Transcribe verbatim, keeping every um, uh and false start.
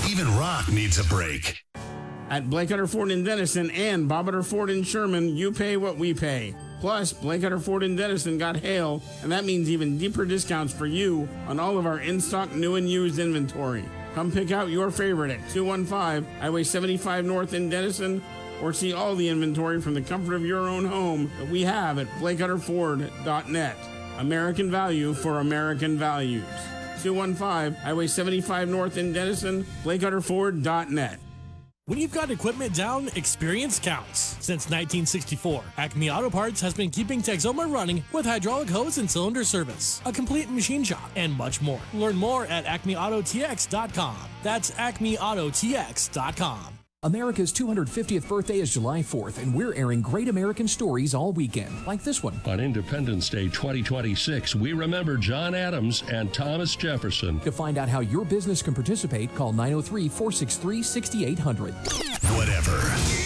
Even rock needs a break. At Blake Hutter Ford in Denison and Bob Hutter Ford in Sherman, you pay what we pay. Plus, Blake Hutter Ford in Denison got hail, and that means even deeper discounts for you on all of our in-stock new and used inventory. Come pick out your favorite at two one five Highway seventy-five North in Denison, or see all the inventory from the comfort of your own home that we have at blake hutter ford dot net. American value for American values. two one five Highway seventy-five North in Denison, blake hutter ford dot net. When you've got equipment down, experience counts. Since nineteen sixty-four, Acme Auto Parts has been keeping Texoma running with hydraulic hose and cylinder service, a complete machine shop, and much more. Learn more at acme auto t x dot com. That's acme auto t x dot com. America's two hundred fiftieth birthday is July fourth, and we're airing great American stories all weekend, like this one. On Independence Day twenty twenty-six, we remember John Adams and Thomas Jefferson. To find out how your business can participate, call nine oh three, four six three, six eight zero zero. Whatever.